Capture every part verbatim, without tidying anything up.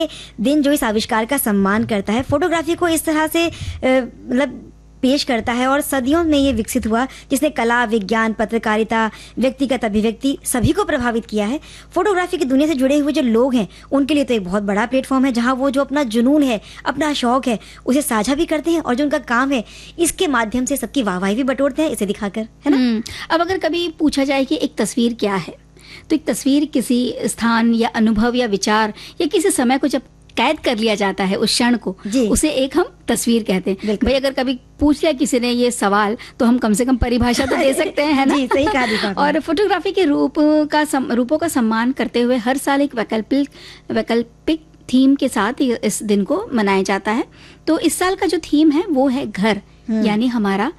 दिन जो इस आविष्कार का सम्मान करता है, फोटोग्राफी को इस तरह से अ, मतलब पेश करता है और सदियों में ये विकसित हुआ, जिसने कला, विज्ञान, पत्रकारिता, व्यक्तिगत अभिव्यक्ति सभी को प्रभावित किया है। फोटोग्राफी की दुनिया से जुड़े हुए जो लोग हैं उनके लिए तो एक बहुत बड़ा प्लेटफॉर्म है, जहां वो जो अपना जुनून है, अपना शौक है, उसे साझा भी करते हैं और जो उनका काम है इसके माध्यम से सबकी वाहवाही भी बटोरते हैं इसे दिखाकर, है ना। अब अगर कभी पूछा जाए कि एक तस्वीर क्या है, तो एक तस्वीर किसी स्थान या अनुभव या विचार या किसी समय को जब कैद कर लिया जाता है, उस क्षण को, उसे एक हम तस्वीर कहते हैं। भाई अगर कभी पूछ लिया किसी ने ये सवाल, तो हम कम से कम परिभाषा तो दे सकते हैं, है ना। जी, सही कहा। और फोटोग्राफी के रूप का सम, रूपों का सम्मान करते हुए हर साल एक वैकल्पिक वैकल्पिक थीम के साथ इस दिन को मनाया जाता है। तो इस साल का जो थीम है वो है घर, यानी हमारा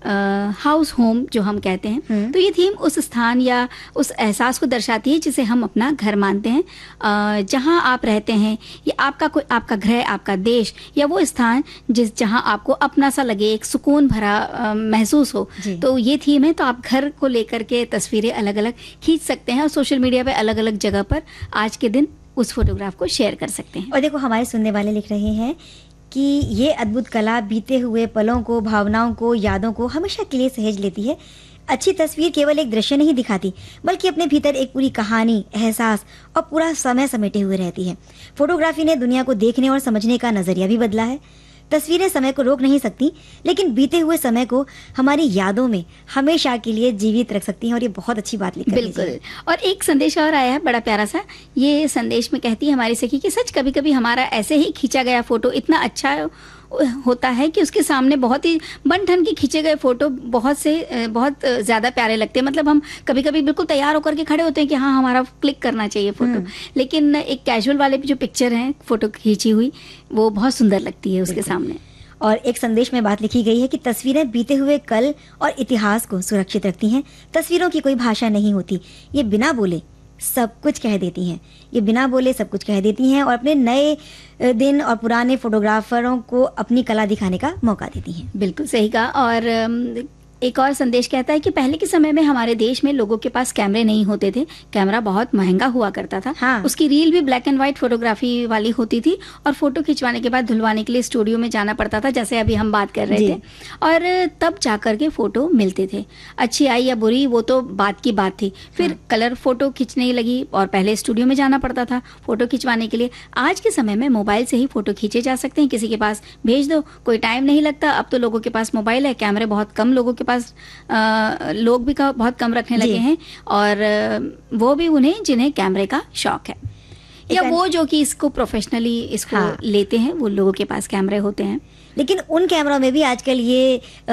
हाउस uh, होम जो हम कहते हैं। तो ये थीम उस स्थान या उस एहसास को दर्शाती है जिसे हम अपना घर मानते हैं, uh, जहां आप रहते हैं, या आपका कोई आपका घर, आपका देश, या वो स्थान जिस जहां आपको अपना सा लगे, एक सुकून भरा uh, महसूस हो। तो ये थीम है। तो आप घर को लेकर के तस्वीरें अलग अलग खींच सकते हैं और सोशल मीडिया पे अलग अलग जगह पर आज के दिन उस फोटोग्राफ को शेयर कर सकते हैं। और देखो, हमारे सुनने वाले लिख रहे हैं कि ये अद्भुत कला बीते हुए पलों को, भावनाओं को, यादों को हमेशा के लिए सहेज लेती है। अच्छी तस्वीर केवल एक दृश्य नहीं दिखाती, बल्कि अपने भीतर एक पूरी कहानी, एहसास और पूरा समय समेटे हुए रहती है। फोटोग्राफी ने दुनिया को देखने और समझने का नजरिया भी बदला है। तस्वीरें समय को रोक नहीं सकती, लेकिन बीते हुए समय को हमारी यादों में हमेशा के लिए जीवित रख सकती हैं, और ये बहुत अच्छी बात लिखी है। बिल्कुल। और एक संदेश और आया है बड़ा प्यारा सा। ये संदेश में कहती है हमारी सखी कि सच कभी कभी हमारा ऐसे ही खींचा गया फोटो इतना अच्छा होता है कि उसके सामने बहुत ही बन ठन के खींचे गए फोटो बहुत से बहुत ज्यादा प्यारे लगते हैं। मतलब हम कभी कभी बिल्कुल तैयार होकर के खड़े होते हैं कि हाँ हमारा क्लिक करना चाहिए फोटो, लेकिन एक कैजुअल वाले जो पिक्चर है फोटो खींची हुई, वो बहुत सुंदर लगती है उसके सामने। और एक संदेश में बात लिखी गई है कि तस्वीरें बीते हुए कल और इतिहास को सुरक्षित रखती हैं। तस्वीरों की कोई भाषा नहीं होती, ये बिना बोले सब कुछ कह देती हैं। ये बिना बोले सब कुछ कह देती हैं और अपने नए दिन और पुराने फोटोग्राफरों को अपनी कला दिखाने का मौका देती हैं। बिल्कुल सही कहा। और एक और संदेश कहता है कि पहले के समय में हमारे देश में लोगों के पास कैमरे नहीं होते थे। कैमरा बहुत महंगा हुआ करता था। हाँ। उसकी रील भी ब्लैक एंड व्हाइट फोटोग्राफी वाली होती थी और फोटो खिंचवाने के बाद धुलवाने के लिए स्टूडियो में जाना पड़ता था, जैसे अभी हम बात कर रहे थे। और तब जाकर के फोटो मिलते थे। अच्छी आई या बुरी वो तो बात की बात थी। फिर हाँ। कलर फोटो खींचने लगी और पहले स्टूडियो में जाना पड़ता था फोटो खिंचवाने के लिए। आज के समय में मोबाइल से ही फोटो खींचे जा सकते हैं। किसी के पास भेज दो, कोई टाइम नहीं लगता। अब तो लोगों के पास मोबाइल है, कैमरे बहुत कम लोगों के पास आ, लोग भी का बहुत कम रखने लगे हैं, और वो भी उन्हें जिन्हें कैमरे का शौक है, या वो जो कि इसको प्रोफेशनली इसको हाँ। लेते हैं, वो लोगों के पास कैमरे होते हैं। लेकिन उन कैमरों में भी आजकल ये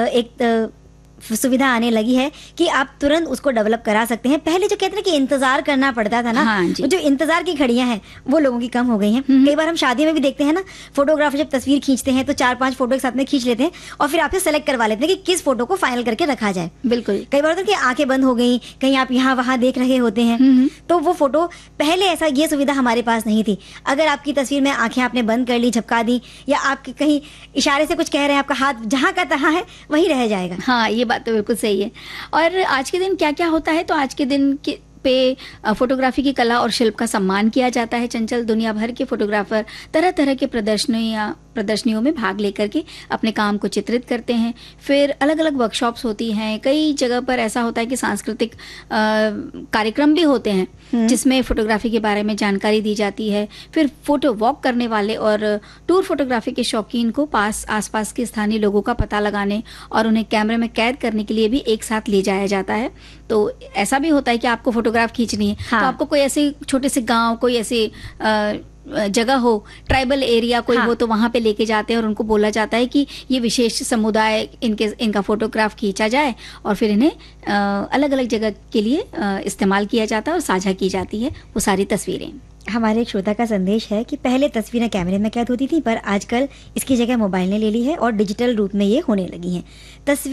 एक सुविधा आने लगी है कि आप तुरंत उसको डेवलप करा सकते हैं। पहले जो कहते हैं कि इंतजार करना पड़ता था ना, हाँ जो इंतजार की घड़ियां हैं वो लोगों की कम हो गई हैं। कई बार हम शादी में भी देखते हैं ना, फोटोग्राफर जब तस्वीर खींचते हैं तो चार पांच फोटो एक साथ में खींच लेते हैं और फिर आपसे सेलेक्ट करवा लेते हैं कि किस फोटो को फाइनल करके रखा जाए। बिल्कुल। कई बार तो कि आंखें बंद हो गई, कहीं आप यहाँ वहां देख रहे होते हैं, तो वो फोटो पहले ऐसा ये सुविधा हमारे पास नहीं थी। अगर आपकी तस्वीर में आंखें आपने बंद कर ली, झपका दी, या आपके कहीं इशारे से कुछ कह रहे हैं, आपका हाथ जहां का तहां है वही रह जाएगा। हाँ, ये बात तो बिल्कुल सही है। और आज के दिन क्या क्या होता है, तो आज के दिन के पे फोटोग्राफी की कला और शिल्प का सम्मान किया जाता है। चंचल, दुनिया भर के फोटोग्राफर तरह तरह के प्रदर्शनियां प्रदर्शनियों में भाग लेकर के अपने काम को चित्रित करते हैं। फिर अलग अलग वर्कशॉप्स होती हैं। कई जगह पर ऐसा होता है कि सांस्कृतिक कार्यक्रम भी होते हैं जिसमें फोटोग्राफी के बारे में जानकारी दी जाती है। फिर फोटो वॉक करने वाले और टूर फोटोग्राफी के शौकीन को पास आसपास के स्थानीय लोगों का पता लगाने और उन्हें कैमरे में कैद करने के लिए भी एक साथ ले जाया जाता है। तो ऐसा भी होता है कि आपको फोटोग्राफ खींचनी है, हाँ। तो आपको कोई ऐसे छोटे से गांव, कोई ऐसे जगह हो, ट्राइबल एरिया कोई हाँ। हो, तो वहां पे लेके जाते हैं और उनको बोला जाता है कि ये विशेष समुदाय इनके इनका फोटोग्राफ खींचा जाए, और फिर इन्हें अलग अलग जगह के लिए इस्तेमाल किया जाता है और साझा की जाती है वो सारी तस्वीरें। हमारे एक श्रोता का संदेश है कि पहले तस्वीरें कैमरे में कैद होती थी, पर आजकल इसकी जगह मोबाइल ने ले ली है और डिजिटल रूप में ये होने लगी हैं। तस्वीर